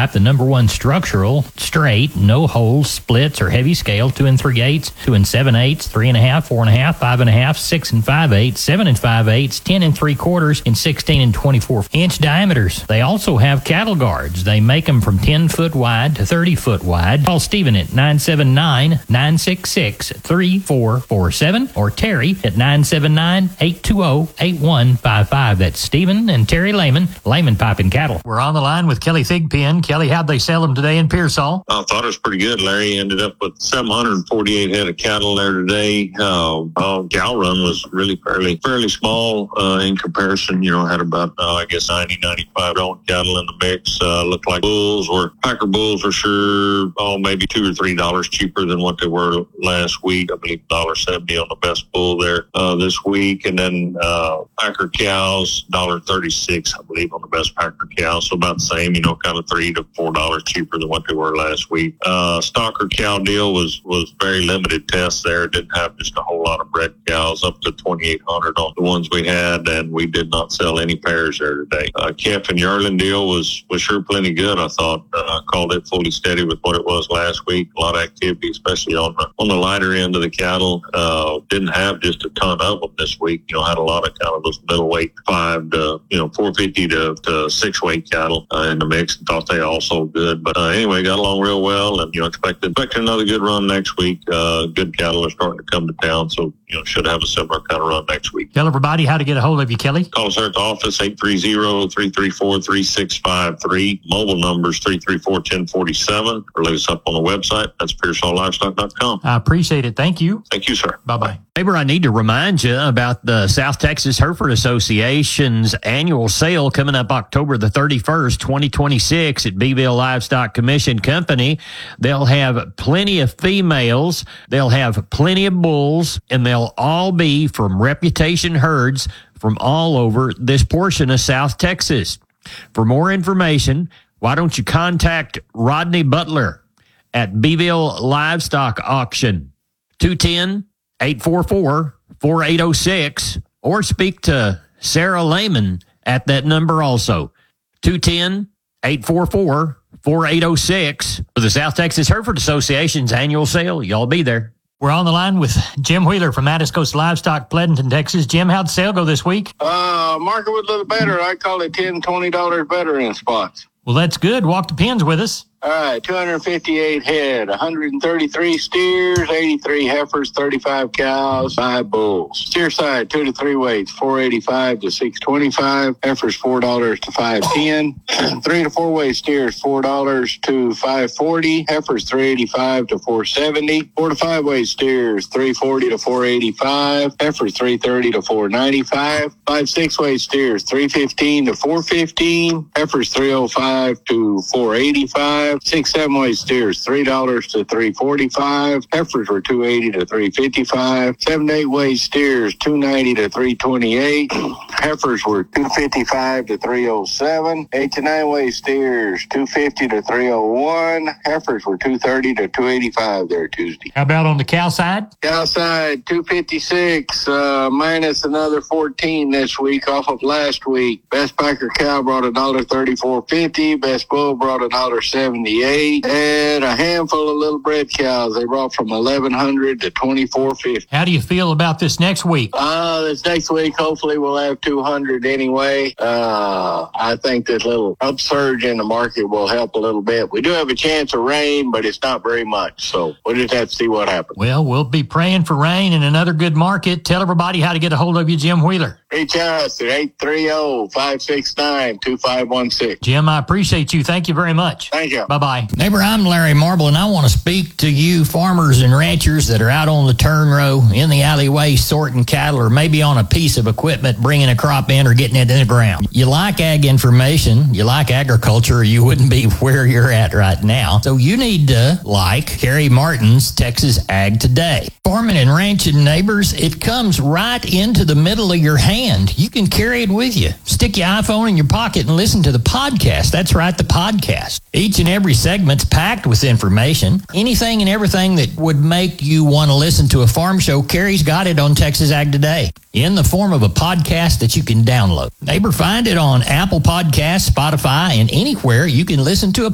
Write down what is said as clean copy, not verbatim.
type, the number one structural, straight, no holes, splits, or heavy scale, 2 3/8, 2 7/8, 3 1/2, 4 1/2, 5 1/2, 6 5/8, 7 5/8, 10 3/4, and 16 24-inch diameters. They also have cattle guards. They make them from 10 foot wide to 30 foot wide. Call Stephen at 979-966-3447 or Terry at 979-820-8155. That's Stephen and Terry Lehman, Lehman Pipe and Cattle. We're on the line with Kelly Thigpen. Kelly, how'd they sell them today in Pearsall? I thought it was pretty good, Larry. Ended up with 748 head of cattle there today. Gal run was really fairly small in comparison. Had about, 90, 95 cattle in the mix. Looked like Packer bulls were sure, maybe $2 or $3 cheaper than what they were last week. I believe $1.70 on the best bull there this week. And then Packer cows, $1.36, I believe, on the best Packer cows. So about the same, kind of $3 to $4 cheaper than what they were last week. Stocker cow deal was very limited tests there. Didn't have just a whole lot of bred cows, up to 2,800 on the ones we had, and we did not sell any pairs there today. Calf and yearling deal was sure plenty good. I thought called it fully steady with what it was last week. A lot of activity, especially on the lighter end of the cattle. Didn't have just a ton of them this week. Had a lot of kind of those middleweight 5 to 450 to 6 weight cattle in the mix. And thought they all sold good. But anyway, got along real well, and expecting another good run next week. Good cattle are starting to come to town, so should have a similar kind of run next week. Tell everybody how to get a hold of you, Kelly. Call us at the office, 830-334-3653. Mobile numbers 334-1047, or look us up on the website. That's PearsallLivestock.com. I appreciate it. Thank you. Thank you, sir. Bye-bye. Neighbor, I need to remind you about the South Texas Hereford Association's annual sale coming up October the 31st, 2026 at Beeville Livestock Commission Company. They'll have plenty of females, they'll have plenty of bulls, and they'll all be from reputation herds from all over this portion of South Texas. For more information, why don't you contact Rodney Butler at Beeville Livestock Auction, 210-844-4806, or speak to Sarah Lehman at that number also, 210-844-4806, for the South Texas Hereford Association's annual sale. Y'all be there. We're on the line with Jim Wheeler from Atascosa Livestock, Pleasanton, Texas. Jim, how'd the sale go this week? Market was a little better. I call it $10, $20 better in spots. Well, that's good. Walk the pins with us. All right, 258 head, 133 steers, 83 heifers, 35 cows, 5 bulls. Steer side, 2 to 3 weights, 485 to 625. Heifers, $4 to 510. 3 to 4 weight steers, $4 to 540. Heifers, 385 to 470. 4 to 5 weight steers, 340 to 485. Heifers, 330 to 495. 5 6 weight steers, 315 to 415. Heifers, 305 to 485. 6 7 weight steers, $3 to 345. Heifers were $280 to 355. 7 8 weight steers, $290 to 328. Heifers were $255 to 307. 8 to 9 weight steers, $250 to 301. Heifers were $230 to 285 there Tuesday. How about on the cow side? Cow side, $256 minus another 14 this week off of last week. Best Packer cow brought $1.3450. Best bull brought $1.78. And a handful of little bred cows. They brought from $1,100 to $2,450. How do you feel about this next week? This next week, hopefully we'll have 200 anyway. I think this little upsurge in the market will help a little bit. We do have a chance of rain, but it's not very much. So we'll just have to see what happens. Well, we'll be praying for rain and another good market. Tell everybody how to get a hold of you, Jim Wheeler. Reach us at 830-569-2516. Jim, I appreciate you. Thank you very much. Thank you. Bye-bye. Neighbor, I'm Larry Marble, and I want to speak to you farmers and ranchers that are out on the turn row, in the alleyway, sorting cattle, or maybe on a piece of equipment, bringing a crop in or getting it in the ground. You like ag information, you like agriculture, or you wouldn't be where you're at right now. So you need to like Kerry Martin's Texas Ag Today. Farming and ranching, neighbors, it comes right into the middle of your hand. You can carry it with you. Stick your iPhone in your pocket and listen to the podcast. That's right, the podcast. Each and every segment's packed with information. Anything and everything that would make you want to listen to a farm show, Kerry's got it on Texas Ag Today in the form of a podcast that you can download. Neighbor, find it on Apple Podcasts, Spotify, and anywhere you can listen to a